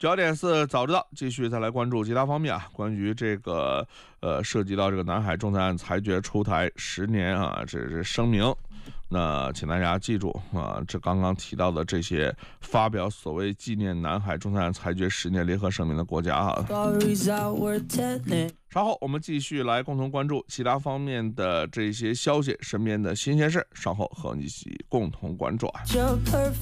9点4早知道，继续再来关注其他方面啊。关于这个涉及到这个南海仲裁案裁决出台10年啊，这是声明。那请大家记住啊，这刚刚提到的这些发表所谓纪念南海仲裁案裁决10年联合声明的国家啊。稍后我们继续来共同关注其他方面的这些消息，身边的新鲜事，稍后和你一起共同关注啊。